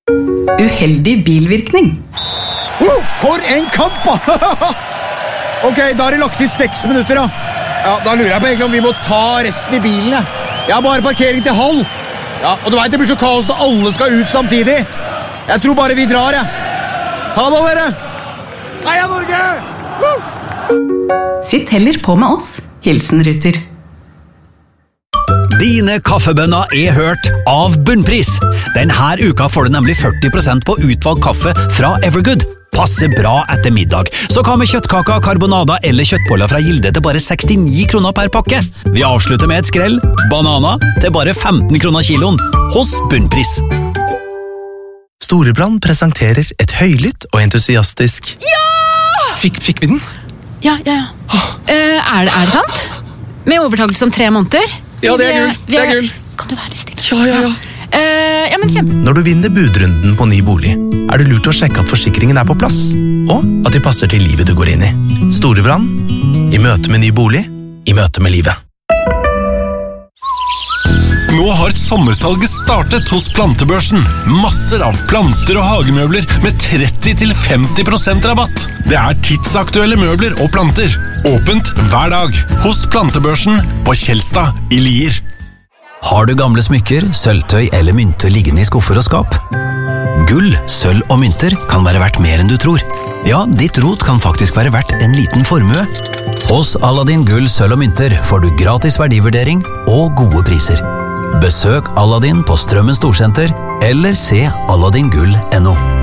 Uheldig bilvirkning. For en kamp! Ok, da har det lagt i 6 minutter da. Ja, da lurer jeg på egentlig om vi må ta resten i bilen. Jeg har bare parkering til halv. Ja, og du vet det blir så kaos når alle skal ut samtidig. Jeg tror bare vi drar, jeg. Ha det, dere! Heia Norge! Sitt heller på med oss. Hilsen Ruter. Dine kaffebønner er hørt av Bunnpris. Denne uka får du nemlig 40% på utvalgt kaffe fra Evergood. Passer bra etter middag. Så hva med kjøttkaker, karbonada eller kjøttboller fra Gilde til bare 69 kroner per pakke? Vi avslutter med et skrell. Banana til bare 15 kroner kiloen. Hos Bunnpris. Storebrand presenterer et høylytt og entusiastisk Ja! Fikk vi den? Ja. Er det sant? Med overtakelse om 3 måneder? Ja, det er gull. Kan du være litt stille? Ja. Ja, men kjempe. Når du vinner budrunden på ny bolig, er det lurt å sjekke at forsikringen er på plass, og at de passer til livet du går inn i. Storebrand, i møte med ny bolig, i møte med livet. Nå har sommersalget startet hos Plantebørsen. Masser av planter og hagemøbler med 30-50% rabatt. Det er tidsaktuelle møbler og planter. Åpent hver dag hos Plantebørsen på Kjelstad i Lier. Har du gamle smykker, sølvtøy eller mynter liggende i skuffer og skap? Gull, sølv og mynter kan være verdt mer enn du tror. Ja, ditt rot kan faktisk være verdt en liten formue. Hos Aladdin Gull, sølv og mynter får du gratis verdivurdering og gode priser. Besøk Aladdin på Strømmen Storsenter eller se aladdingull.no.